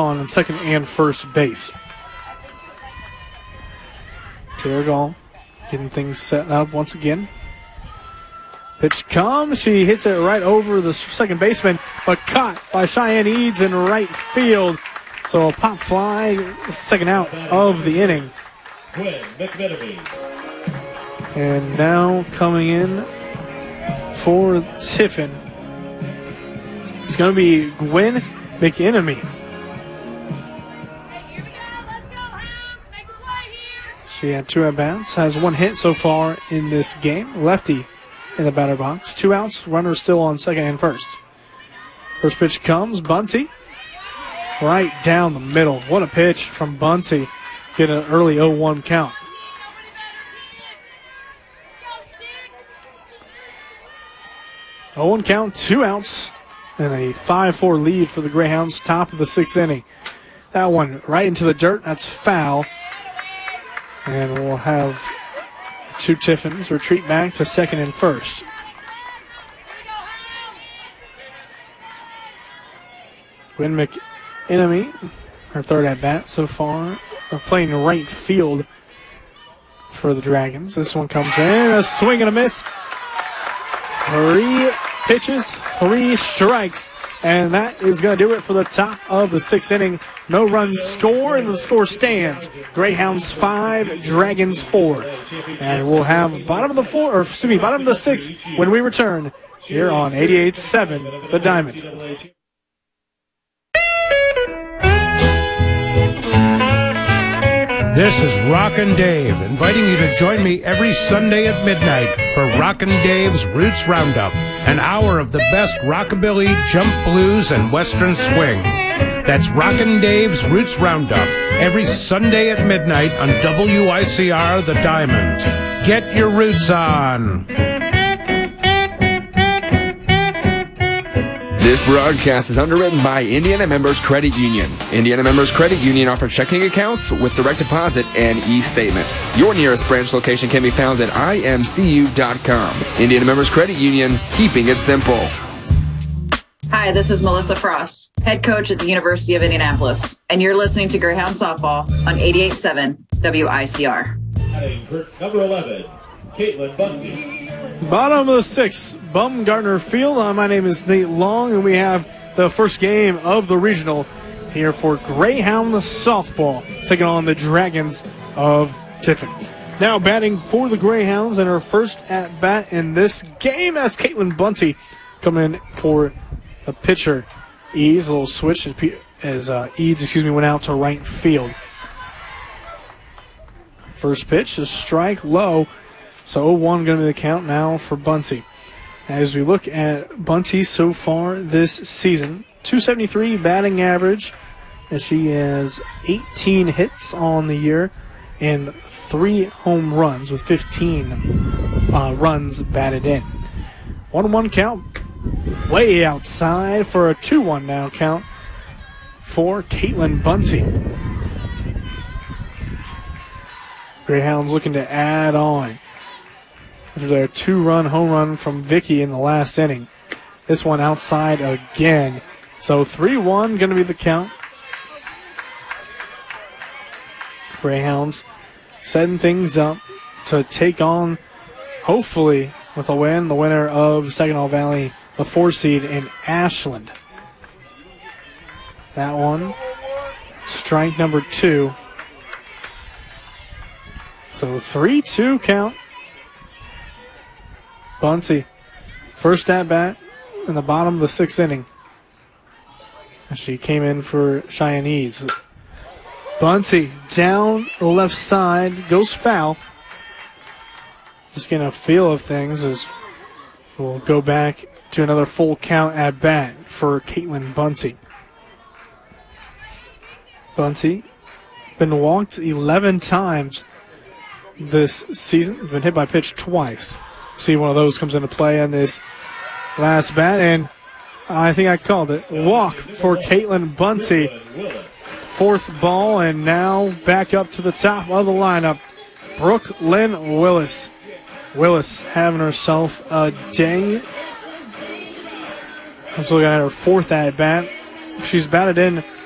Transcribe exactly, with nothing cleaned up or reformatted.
on second and first base. Terrigal getting things set up once again. Pitch comes. She hits it right over the second baseman, but caught by Cheyenne Eads in right field. So a pop fly, second out of the inning. And now coming in for Tiffin, it's going to be Gwen McEnemy. She had two at-bats, has one hit so far in this game. Lefty in the batter box. Two outs, runner still on second and first. First pitch comes, Bunty. Right down the middle. What a pitch from Bunty. Get an early oh one count. oh one count, two outs, and a five four lead for the Greyhounds, top of the sixth inning. That one right into the dirt. That's foul. And we'll have two Tiffins retreat back to second and first. Gwen McEnemy, her third at bat so far. They're playing right field for the Dragons. This one comes in, a swing and a miss. Three pitches, three strikes. And that is going to do it for the top of the sixth inning. No run score, and the score stands. Greyhounds five, Dragons four. And we'll have bottom of the four, or excuse me, bottom of the sixth when we return here on eighty-eight seven The Diamond. This is Rockin' Dave, inviting you to join me every Sunday at midnight for Rockin' Dave's Roots Roundup, an hour of the best rockabilly, jump blues, and western swing. That's Rockin' Dave's Roots Roundup, every Sunday at midnight on W I C R The Diamond. Get your roots on. This broadcast is underwritten by Indiana Members Credit Union. Indiana Members Credit Union offers checking accounts with direct deposit and e-statements. Your nearest branch location can be found at I M C U dot com. Indiana Members Credit Union, keeping it simple. Hi, this is Melissa Frost, head coach at the University of Indianapolis, and you're listening to Greyhound Softball on eighty-eight point seven W I C R. Number eleven, Caitlin Bunty. Bottom of the sixth, Baumgartner Field. Uh, my name is Nate Long, and we have the first game of the regional here for Greyhound softball, taking on the Dragons of Tiffin. Now batting for the Greyhounds in her first at-bat in this game, as Caitlin Bunty coming in for the pitcher. Eads, a little switch as uh, Eads, excuse me, went out to right field. First pitch, a strike low. So oh one going to be the count now for Bunty. As we look at Bunty so far this season, two seventy-three batting average, and she has eighteen hits on the year and three home runs with fifteen uh, runs batted in. one one count, way outside for a two one now count for Caitlin Bunty. Greyhounds looking to add on after their two-run home run from Vicky in the last inning. This one outside again. So three one going to be the count. Greyhounds setting things up to take on, hopefully, with a win, the winner of Saginaw Valley, the four seed in Ashland. That one, strike number two. So three two count. Bunty, first at bat in the bottom of the sixth inning. She came in for Cheyenne Eads. Bunty down the left side, goes foul. Just getting a feel of things as we'll go back to another full count at bat for Caitlin Bunty. Bunty been walked eleven times this season, been hit by pitch twice. See, one of those comes into play on this last bat, and I think I called it. Walk for Caitlin Bunty. Fourth ball, and now back up to the top of the lineup, Brooklyn Willis. Willis having herself a day. Let's look at her fourth at bat. She's batted in